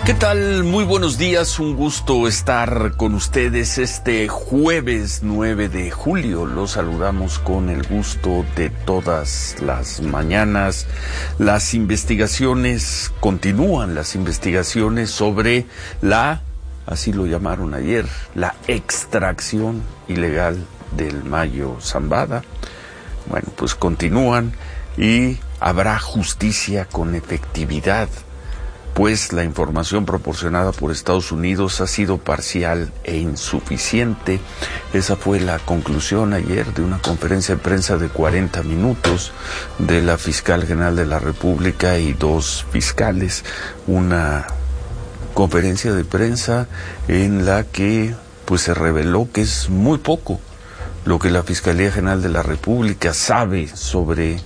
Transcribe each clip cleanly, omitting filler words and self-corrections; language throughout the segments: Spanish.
¿Qué tal? Muy buenos días, un gusto estar con ustedes este jueves 9 de julio. Los saludamos con el gusto de todas las mañanas. Las investigaciones continúan, las investigaciones sobre así lo llamaron ayer, la extracción ilegal del Mayo Zambada. Bueno, pues continúan y habrá justicia con efectividad, pues la información proporcionada por Estados Unidos ha sido parcial e insuficiente. Esa fue la conclusión ayer de una conferencia de prensa de 40 minutos de la fiscal general de la República y dos fiscales. Una conferencia de prensa en la que pues se reveló que es muy poco lo que la Fiscalía General de la República sabe sobre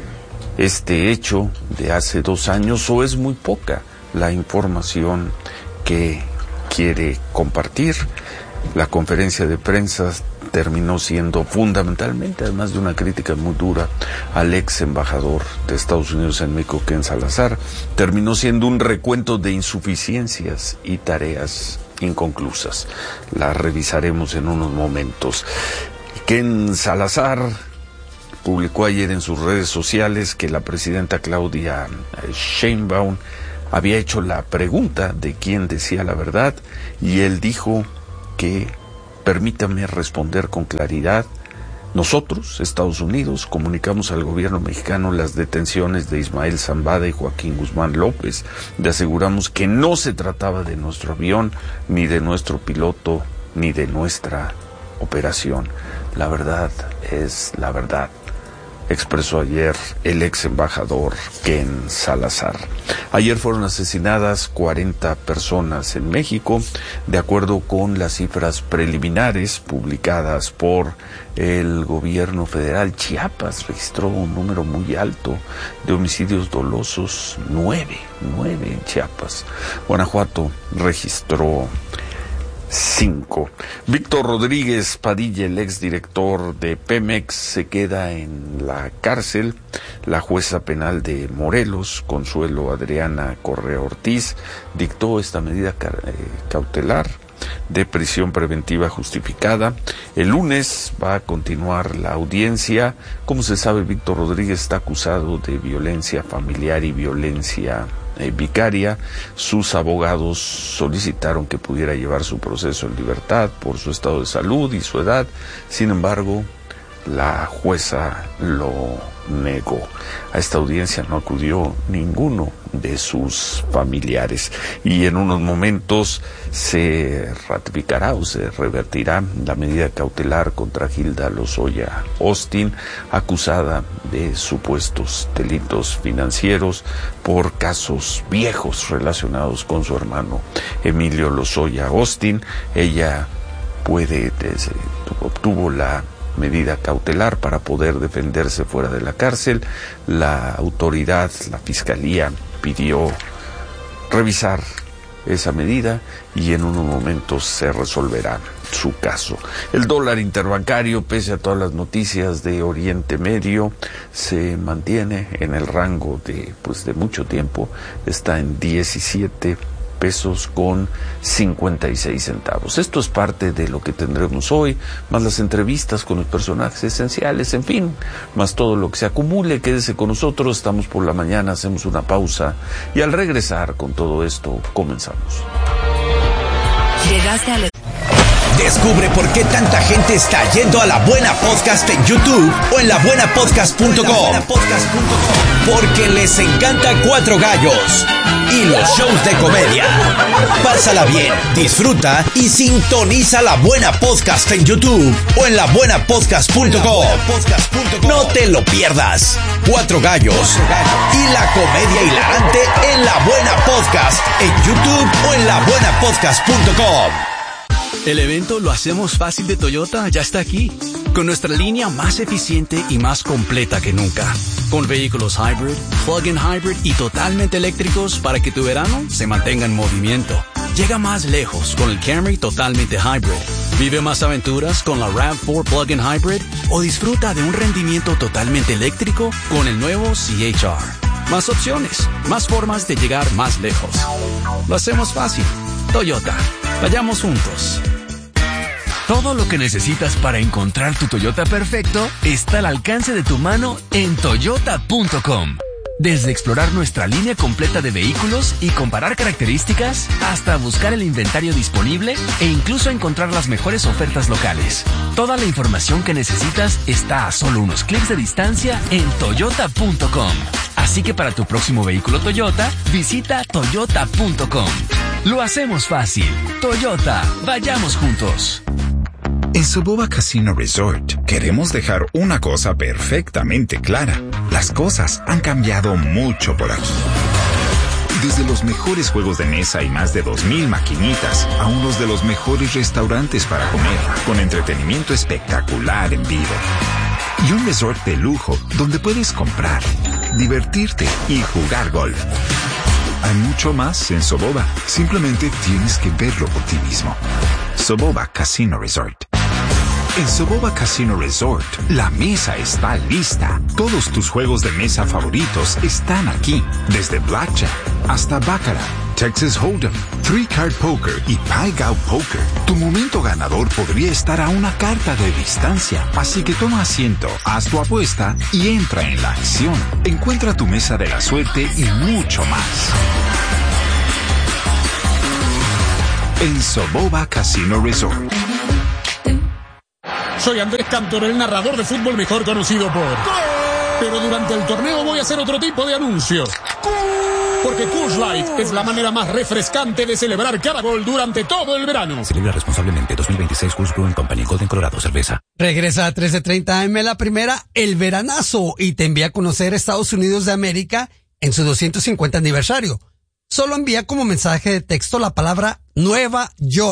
este hecho de hace 2 años, o es muy poca la información que quiere compartir. La conferencia de prensa terminó siendo fundamentalmente, además de una crítica muy dura al ex embajador de Estados Unidos en México, Ken Salazar, terminó siendo un recuento de insuficiencias y tareas inconclusas. La revisaremos en unos momentos. Ken Salazar publicó ayer en sus redes sociales que la presidenta Claudia Sheinbaum había hecho la pregunta de quién decía la verdad, y él dijo que, permítame responder con claridad, nosotros, Estados Unidos, comunicamos al gobierno mexicano las detenciones de Ismael Zambada y Joaquín Guzmán López. Le aseguramos que no se trataba de nuestro avión, ni de nuestro piloto, ni de nuestra operación. La verdad es la verdad, expresó ayer el ex embajador Ken Salazar. Ayer fueron asesinadas 40 personas en México, de acuerdo con las cifras preliminares publicadas por el gobierno federal. Chiapas registró un número muy alto de homicidios dolosos, 9 en Chiapas. Guanajuato registró 5. Víctor Rodríguez Padilla, el exdirector de Pemex, se queda en la cárcel. La jueza penal de Morelos, Consuelo Adriana Correa Ortiz, dictó esta medida cautelar de prisión preventiva justificada. El lunes va a continuar la audiencia. Como se sabe, Víctor Rodríguez está acusado de violencia familiar y violencia vicaria. Sus abogados solicitaron que pudiera llevar su proceso en libertad por su estado de salud y su edad. Sin embargo, la jueza lo negó. A esta audiencia no acudió ninguno de sus familiares, y en unos momentos se ratificará o se revertirá la medida cautelar contra Gilda Lozoya Austin, acusada de supuestos delitos financieros por casos viejos relacionados con su hermano Emilio Lozoya Austin. Ella obtuvo la medida cautelar para poder defenderse fuera de la cárcel. La autoridad, la fiscalía, pidió revisar esa medida y en unos momentos se resolverá su caso. El dólar interbancario, pese a todas las noticias de Oriente Medio, se mantiene en el rango de mucho tiempo. Está en 17 pesos con 56 centavos. Esto es parte de lo que tendremos hoy, más las entrevistas con los personajes esenciales, en fin, más todo lo que se acumule. Quédese con nosotros, estamos por la mañana, hacemos una pausa y al regresar con todo esto comenzamos. Llegaste a la... Descubre por qué tanta gente está yendo a La Buena Podcast en YouTube o en labuenapodcast.com. Porque les encanta Cuatro Gallos y los shows de comedia. Pásala bien, disfruta y sintoniza La Buena Podcast en YouTube o en labuenapodcast.com. No te lo pierdas. Cuatro Gallos y la comedia hilarante en La Buena Podcast en YouTube o en labuenapodcast.com. El evento Lo Hacemos Fácil de Toyota ya está aquí, con nuestra línea más eficiente y más completa que nunca, con vehículos hybrid, plug-in hybrid y totalmente eléctricos para que tu verano se mantenga en movimiento. Llega más lejos con el Camry totalmente hybrid. Vive más aventuras con la RAV4 plug-in hybrid o disfruta de un rendimiento totalmente eléctrico con el nuevo CHR. Más opciones, más formas de llegar más lejos. Lo hacemos fácil. Toyota, vayamos juntos. Todo lo que necesitas para encontrar tu Toyota perfecto está al alcance de tu mano en toyota.com. Desde explorar nuestra línea completa de vehículos y comparar características, hasta buscar el inventario disponible e incluso encontrar las mejores ofertas locales. Toda la información que necesitas está a solo unos clics de distancia en toyota.com. Así que para tu próximo vehículo Toyota, visita toyota.com. Lo hacemos fácil. Toyota, vayamos juntos. En Soboba Casino Resort queremos dejar una cosa perfectamente clara. Las cosas han cambiado mucho por aquí. Desde los mejores juegos de mesa y más de 2,000 maquinitas a unos de los mejores restaurantes para comer, con entretenimiento espectacular en vivo. Y un resort de lujo donde puedes comprar, divertirte y jugar golf. Hay mucho más en Soboba. Simplemente tienes que verlo por ti mismo. Soboba Casino Resort. En Soboba Casino Resort, la mesa está lista. Todos tus juegos de mesa favoritos están aquí. Desde Blackjack hasta Baccarat, Texas Hold'em, Three Card Poker y Pai Gow Poker. Tu momento ganador podría estar a una carta de distancia. Así que toma asiento, haz tu apuesta y entra en la acción. Encuentra tu mesa de la suerte y mucho más. En Soboba Casino Resort. Soy Andrés Cantor, el narrador de fútbol mejor conocido por... Pero durante el torneo voy a hacer otro tipo de anuncio. Porque Coors Light es la manera más refrescante de celebrar cada gol durante todo el verano. Celebra responsablemente. 2026 Coors Brewing Company, Golden, Colorado, cerveza. Regresa a 13:30 AM la primera, el veranazo, y te envía a conocer Estados Unidos de América en su 250 aniversario. Solo envía como mensaje de texto la palabra Nueva York